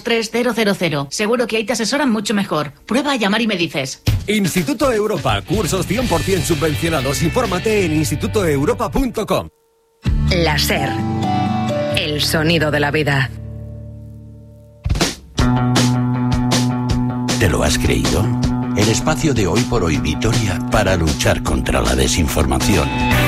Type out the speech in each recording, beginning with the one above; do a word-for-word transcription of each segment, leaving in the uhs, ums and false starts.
tres cero cero cero. Seguro que ahí te asesoran mucho mejor. Prueba a llamar y me dices. Instituto Europa, cursos cien por ciento subvencionados. Infórmate en instituto europa punto com. La SER, el sonido de la vida. ¿Te lo has creído? El espacio de Hoy por Hoy Vitoria para luchar contra la desinformación.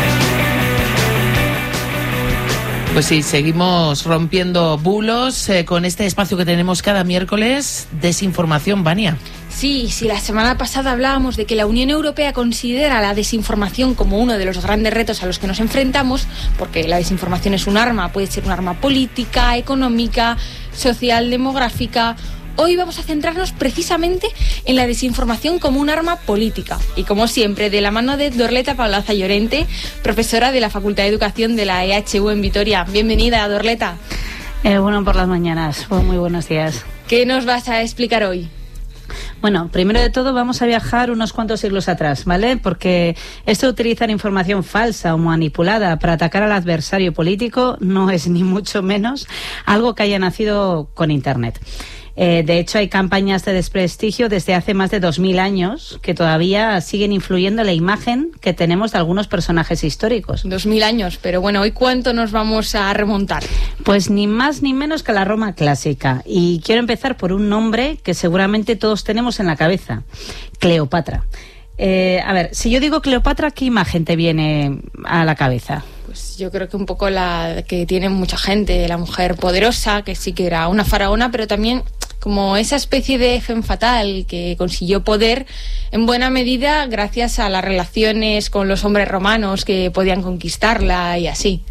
Pues sí, seguimos rompiendo bulos eh, con este espacio que tenemos cada miércoles, Desinformación, Vania. Sí, sí, la semana pasada hablábamos de que la Unión Europea considera la desinformación como uno de los grandes retos a los que nos enfrentamos, porque la desinformación es un arma, puede ser un arma política, económica, social, demográfica. Hoy vamos a centrarnos precisamente en la desinformación como un arma política. Y como siempre, de la mano de Dorleta Paulaza Llorente, profesora de la Facultad de Educación de la E H U en Vitoria. Bienvenida, Dorleta. Eh, bueno, por las mañanas. Oh, muy buenos días. ¿Qué nos vas a explicar hoy? Bueno, primero de todo vamos a viajar unos cuantos siglos atrás, ¿vale? Porque esto de utilizar información falsa o manipulada para atacar al adversario político no es ni mucho menos algo que haya nacido con Internet. Eh, de hecho, hay campañas de desprestigio desde hace más de dos mil años que todavía siguen influyendo en la imagen que tenemos de algunos personajes históricos. Dos mil años, pero bueno, ¿hoy cuánto nos vamos a remontar? Pues ni más ni menos que a la Roma clásica. Y quiero empezar por un nombre que seguramente todos tenemos en la cabeza: Cleopatra. Eh, a ver, si yo digo Cleopatra, ¿qué imagen te viene a la cabeza? Pues yo creo que un poco la que tiene mucha gente, la mujer poderosa, que sí que era una faraona, pero también como esa especie de femme fatale que consiguió poder en buena medida gracias a las relaciones con los hombres romanos que podían conquistarla y así.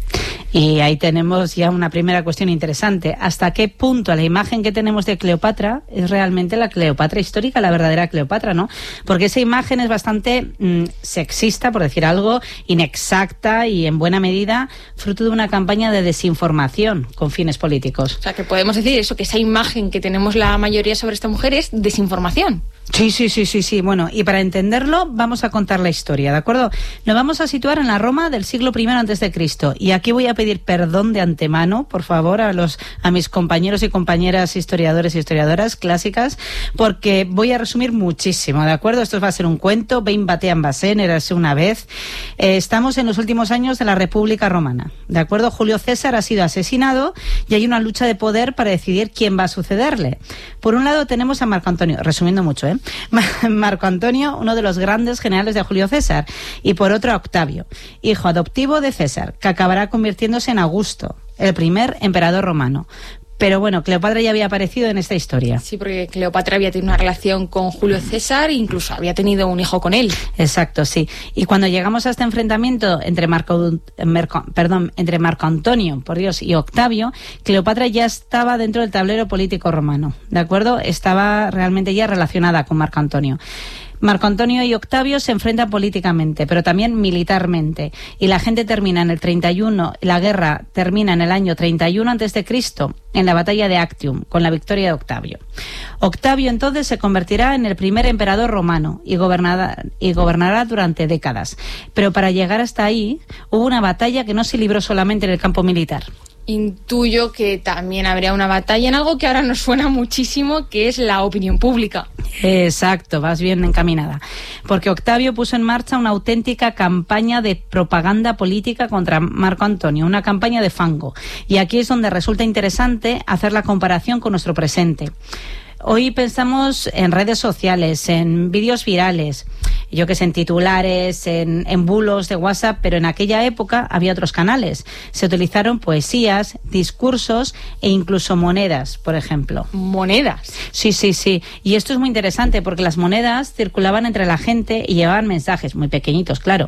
Y ahí tenemos ya una primera cuestión interesante. ¿Hasta qué punto la imagen que tenemos de Cleopatra es realmente la Cleopatra histórica, la verdadera Cleopatra, ¿no? Porque esa imagen es bastante mmm, sexista, por decir algo, inexacta y en buena medida fruto de una campaña de desinformación con fines políticos. O sea, que podemos decir eso, que esa imagen que tenemos la mayoría sobre esta mujer es desinformación. Sí, sí, sí, sí, sí. Bueno, y para entenderlo vamos a contar la historia, ¿de acuerdo? Nos vamos a situar en la Roma del siglo primero antes de Cristo. Y aquí voy a pedir perdón de antemano, por favor, a los a mis compañeros y compañeras historiadores y historiadoras clásicas, porque voy a resumir muchísimo, ¿de acuerdo? Esto va a ser un cuento, vein batean basen, érase una vez. Eh, estamos en los últimos años de la República Romana, ¿de acuerdo? Julio César ha sido asesinado y hay una lucha de poder para decidir quién va a sucederle. Por un lado tenemos a Marco Antonio, resumiendo mucho, ¿eh? Marco Antonio, uno de los grandes generales de Julio César, y por otro a Octavio, hijo adoptivo de César, que acabará convirtiéndose en Augusto, el primer emperador romano. Pero bueno, Cleopatra ya había aparecido en esta historia. Sí, porque Cleopatra había tenido una relación con Julio César e incluso había tenido un hijo con él. Exacto, sí. Y cuando llegamos a este enfrentamiento entre Marco, Merco, perdón, entre Marco Antonio, por Dios, y Octavio, Cleopatra ya estaba dentro del tablero político romano, ¿de acuerdo? Estaba realmente ya relacionada con Marco Antonio. Marco Antonio y Octavio se enfrentan políticamente, pero también militarmente. Y la gente termina en el treinta y uno, la guerra termina en el año treinta y uno antes de Cristo, en la batalla de Actium, con la victoria de Octavio. Octavio entonces se convertirá en el primer emperador romano y gobernará, y gobernará durante décadas. Pero para llegar hasta ahí, hubo una batalla que no se libró solamente en el campo militar. Intuyo que también habría una batalla en algo que ahora nos suena muchísimo, que es la opinión pública. Exacto, vas bien encaminada. Porque Octavio puso en marcha una auténtica campaña de propaganda política contra Marco Antonio, una campaña de fango. Y aquí es donde resulta interesante hacer la comparación con nuestro presente. Hoy pensamos en redes sociales, en vídeos virales, yo que sé, en titulares, en, en bulos de WhatsApp, pero en aquella época había otros canales. Se utilizaron poesías, discursos e incluso monedas, por ejemplo. ¿Monedas? Sí, sí, sí. Y esto es muy interesante porque las monedas circulaban entre la gente y llevaban mensajes muy pequeñitos, claro,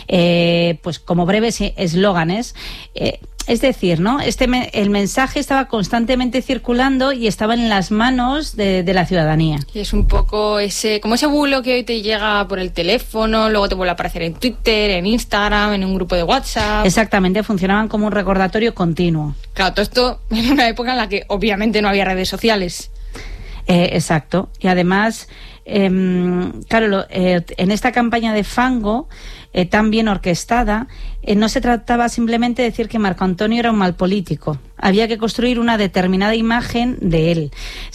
eh, pues como breves eslóganes. Eh, Es decir, ¿no? Este me, el mensaje estaba constantemente circulando y estaba en las manos de, de la ciudadanía. Y es un poco ese, como ese bulo que hoy te llega por el teléfono, luego te vuelve a aparecer en Twitter, en Instagram, en un grupo de WhatsApp. Exactamente, funcionaban como un recordatorio continuo. Claro, todo esto en una época en la que obviamente no había redes sociales. Eh, exacto. Y además, eh, claro, lo, eh, en esta campaña de fango eh, tan bien orquestada, eh, no se trataba simplemente de decir que Marco Antonio era un mal político. Había que construir una determinada imagen de él.